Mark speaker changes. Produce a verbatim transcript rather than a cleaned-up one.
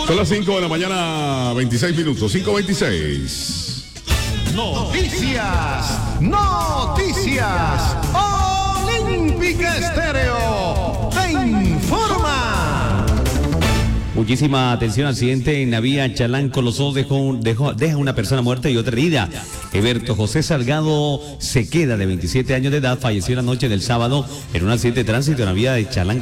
Speaker 1: Son las cinco de la mañana, veintiséis minutos, cinco veintiséis.
Speaker 2: Noticias, noticias. Olímpica Estéreo te informa.
Speaker 3: Muchísima atención, accidente en la vía Chalán-Colosó dejó, dejó, deja una persona muerta y otra herida. Eberto José Salgado Sequeda, de veintisiete años de edad, falleció la noche del sábado en un accidente de tránsito en la vía de Chalán.